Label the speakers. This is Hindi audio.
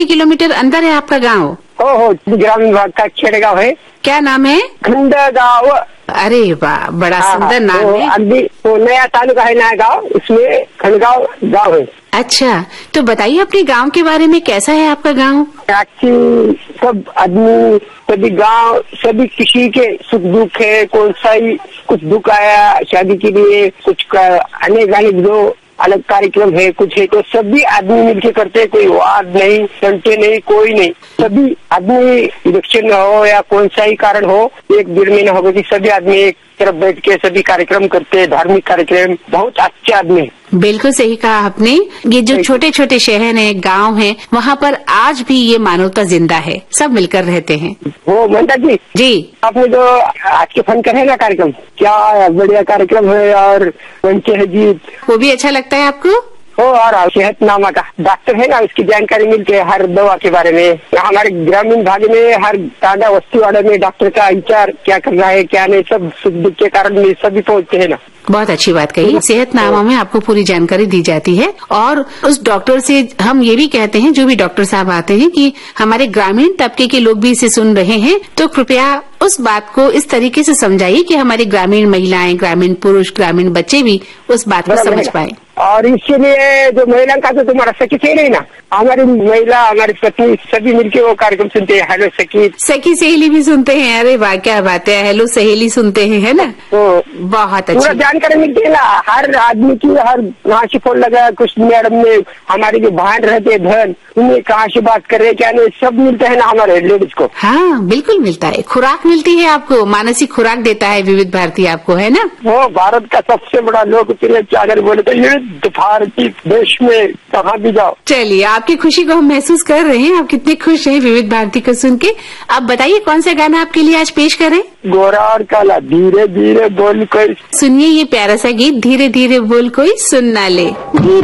Speaker 1: किलोमीटर अंदर है आपका गांव?
Speaker 2: हो ग्रामीण भाग का खेड़गांव है।
Speaker 1: क्या नाम है?
Speaker 2: खंडगांव।
Speaker 1: अरे वाह, बड़ा सुंदर नाम है।
Speaker 2: अभी तो नया तालुका है नया गांव, उसमें खंडगांव गांव है।
Speaker 1: अच्छा, तो बताइए अपने गांव के बारे में, कैसा है आपका गांव?
Speaker 2: सब आदमी, सभी गांव, सभी किसी के सुख दुख है। कौन सा ही कुछ दुख आया शादी के लिए, कुछ आने जाने जो अलग कार्यक्रम है, कुछ है तो सभी आदमी मिलके करते हैं। कोई वाद नहीं, संटे नहीं, कोई नहीं। सभी आदमी इलेक्शन हो या कौन सा ही कारण हो, एक डेढ़ महीना हो गया, सभी आदमी एक तरफ बैठ के सभी कार्यक्रम करते हैं, धार्मिक कार्यक्रम। बहुत अच्छे आदमी।
Speaker 1: बिल्कुल सही कहा आपने। ये जो छोटे छोटे शहर हैं, गांव हैं, वहाँ पर आज भी ये मानवता जिंदा है, सब मिलकर रहते हैं।
Speaker 2: वो ममता जी, आपने जो आज के फन करे ना कार्यक्रम, क्या बढ़िया कार्यक्रम है। और पंचे है जीत, वो
Speaker 1: भी अच्छा लगता है आपको?
Speaker 2: और सेहतनामा का डॉक्टर है ना, उसकी जानकारी मिलती है हर दवा के बारे में। हमारे ग्रामीण भाग में हर टांडा बस्ती वाले में डॉक्टर का विचार क्या करना है क्या नहीं, सब सुख दुख के कारण में सभी पहुँचते है ना।
Speaker 1: बहुत अच्छी बात कही। सेहतनामा में आपको पूरी जानकारी दी जाती है और उस डॉक्टर से हम ये भी कहते हैं, जो भी डॉक्टर साहब आते हैं, कि हमारे ग्रामीण तबके के लोग भी इसे सुन रहे हैं तो कृपया उस बात को इस तरीके से समझाइए कि हमारी ग्रामीण महिलाएं, ग्रामीण पुरुष, ग्रामीण बच्चे भी उस बात को समझ पाए।
Speaker 2: और इसके लिए जो महिला का तो तुम्हारा सखी से नहीं ना, हमारी महिला, हमारी पत्नी सभी मिलके वो कार्यक्रम सुनते हैं। हेलो सखी,
Speaker 1: सखी सहेली भी सुनते हैं। अरे वाह, क्या बात है, हेलो सहेली सुनते हैं, है ना?
Speaker 2: तो
Speaker 1: बहुत अच्छी
Speaker 2: पूरा जानकारी मिलती है ना हर आदमी की। हर कहाँ से फोन लगा, कुछ मैडम ने हमारे जो भान रहते धन, उन्हें कहाँ से बात कर रहे क्या नहीं, सब मिलता है ना हमारे लेडीज को।
Speaker 1: हाँ, बिल्कुल मिलता है। खुराक मिलती है आपको, मानसिक खुराक देता है विविध भारती आपको, है ना?
Speaker 2: वो भारत का सबसे बड़ा लोकप्रिय, अगर बोले तो ये भारतीय देश में कहाँ भी जाओ।
Speaker 1: चलिए, आपकी खुशी को हम महसूस कर रहे हैं, आप कितने खुश हैं विविध भारती को सुन के। आप बताइए कौन सा गाना आपके लिए आज पेश करें?
Speaker 2: गोरा और काला धीरे धीरे बोल कोई।
Speaker 1: सुनिए ये प्यारा सा गीत, धीरे धीरे बोल कोई सुन ना ले।